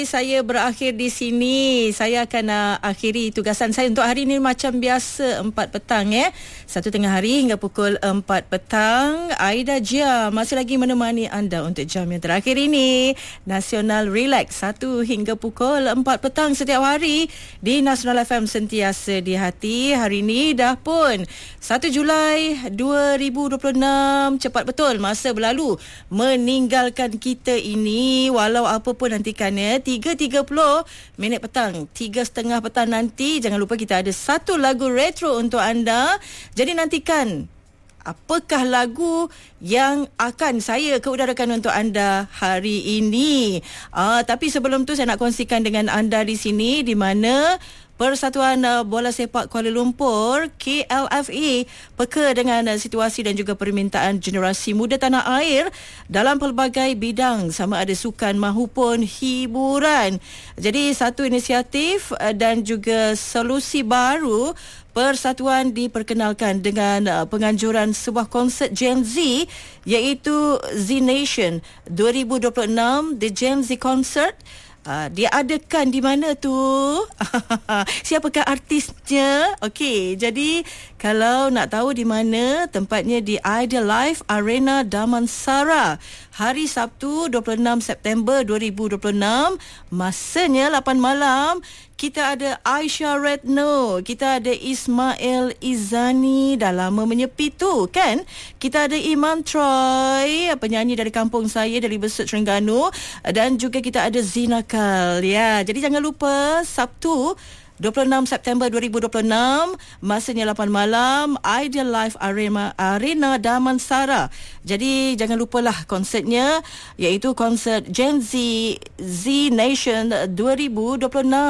Saya berakhir di sini. Saya akan akhiri tugasan saya untuk hari ini macam biasa 4 petang 1 tengah hari hingga pukul 4 petang. Aida Jia masih lagi menemani anda untuk jam yang terakhir ini. Nasional Relax 1 hingga pukul 4 petang setiap hari di Nasional FM, sentiasa di hati. Hari ini dah pun 1 Julai 2026. Cepat betul masa berlalu meninggalkan kita ini. Walau apa pun nantikannya 3.30 minit petang, 3.30 petang nanti. Jangan lupa kita ada satu lagu retro untuk anda. Jadi nantikan apakah lagu yang akan saya keudarakan untuk anda hari ini. Tapi sebelum tu saya nak kongsikan dengan anda di sini, di mana Persatuan Bola Sepak Kuala Lumpur KLFA peka dengan situasi dan juga permintaan generasi muda tanah air dalam pelbagai bidang, sama ada sukan mahupun hiburan. Jadi satu inisiatif dan juga solusi baru Persatuan diperkenalkan dengan penganjuran sebuah konsert Gen Z, iaitu Z Nation 2026, The Gen Z Concert. Diadakan di mana tu? Siapakah artisnya? Okey, jadi kalau nak tahu di mana, tempatnya di Ideal Life Arena Damansara. Hari Sabtu 26 September 2026. Masanya 8 malam. Kita ada Aisyah Retno, kita ada Ismail Izani, dah lama menyepi tu kan. Kita ada Iman Troy, penyanyi dari kampung saya, dari Besut Terengganu, dan juga kita ada Zinakal. Ya, jadi jangan lupa Sabtu 26 September 2026, masanya 8 malam, Ideal Life Arena Damansara. Jadi jangan lupalah konsertnya, iaitu konsert Gen Z Nation 2026.